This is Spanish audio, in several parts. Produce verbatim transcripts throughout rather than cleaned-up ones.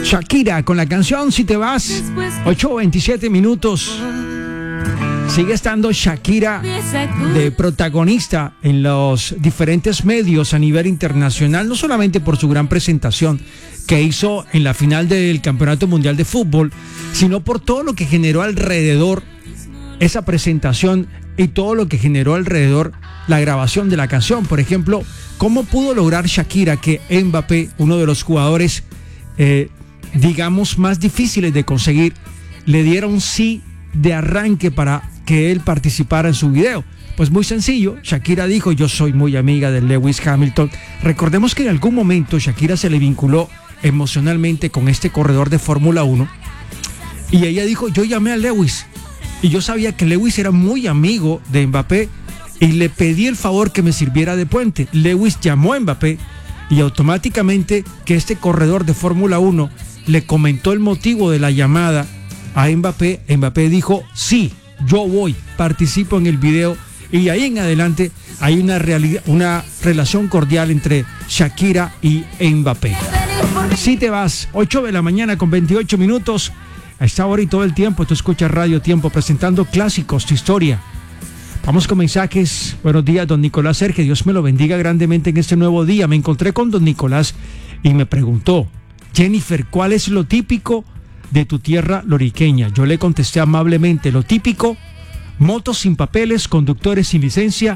Shakira con la canción Si Te Vas. ocho veintisiete minutos. Sigue estando Shakira de protagonista en los diferentes medios a nivel internacional, no solamente por su gran presentación que hizo en la final del Campeonato Mundial de Fútbol, sino por todo lo que generó alrededor esa presentación y todo lo que generó alrededor la grabación de la canción. Por ejemplo, ¿cómo pudo lograr Shakira que Mbappé, uno de los jugadores, eh, digamos, más difíciles de conseguir, le diera un sí de arranque para que él participara en su video? Pues muy sencillo, Shakira dijo: yo soy muy amiga de Lewis Hamilton. Recordemos que en algún momento Shakira se le vinculó emocionalmente con este corredor de Fórmula uno y ella dijo: yo llamé a Lewis y yo sabía que Lewis era muy amigo de Mbappé y le pedí el favor que me sirviera de puente. Lewis llamó a Mbappé y automáticamente que este corredor de Fórmula uno le comentó el motivo de la llamada a Mbappé. Mbappé dijo: sí, yo voy, participo en el video, y ahí en adelante hay una, realidad, una relación cordial entre Shakira y Mbappé. Si Te Vas, ocho de la mañana con veintiocho minutos. A esta hora y todo el tiempo tú escuchas Radio Tiempo presentando clásicos, tu historia. Vamos con mensajes. Buenos días, don Nicolás Sergio, Dios me lo bendiga grandemente en este nuevo día. Me encontré con don Nicolás y me preguntó: Jennifer, ¿cuál es lo típico de tu tierra loriqueña? Yo le contesté amablemente: lo típico, motos sin papeles, conductores sin licencia,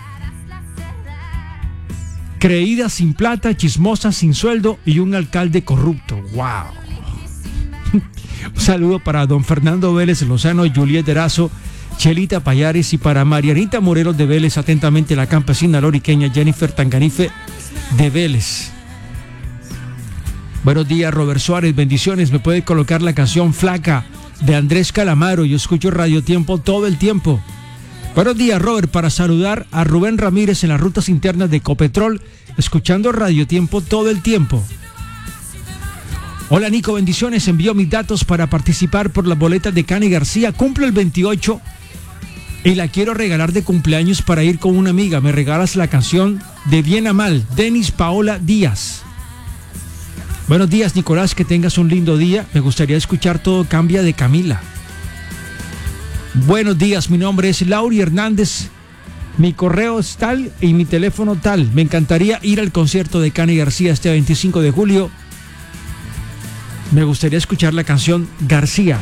creídas sin plata, chismosas sin sueldo y un alcalde corrupto. ¡Wow! Un saludo para don Fernando Vélez Lozano, Juliet Erazo, Chelita Payares, y para Marianita Morelos de Vélez, atentamente la campesina loriqueña Jennifer Tanganife de Vélez. Buenos días, Robert Suárez, bendiciones. ¿Me puede colocar la canción Flaca de Andrés Calamaro? Yo escucho Radio Tiempo todo el tiempo. Buenos días, Robert, para saludar a Rubén Ramírez en las rutas internas de Ecopetrol, escuchando Radio Tiempo todo el tiempo. Hola, Nico, bendiciones. Envío mis datos para participar por las boletas de Cani García. Cumplo el veintiocho y la quiero regalar de cumpleaños para ir con una amiga. Me regalas la canción de Bien a Mal, Denis Paola Díaz. Buenos días, Nicolás, que tengas un lindo día. Me gustaría escuchar Todo Cambia de Camila. Buenos días, mi nombre es Lauri Hernández. Mi correo es tal y mi teléfono tal. Me encantaría ir al concierto de Cani García este veinticinco de julio. Me gustaría escuchar la canción García.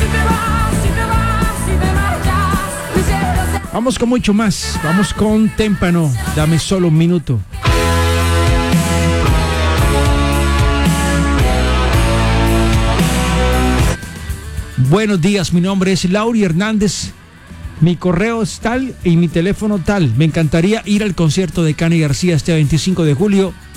Vamos con mucho más. Vamos con Témpano. Dame solo un minuto. Buenos días, mi nombre es Lauri Hernández. Mi correo es tal y mi teléfono tal. Me encantaría ir al concierto de Cani García este veinticinco de julio.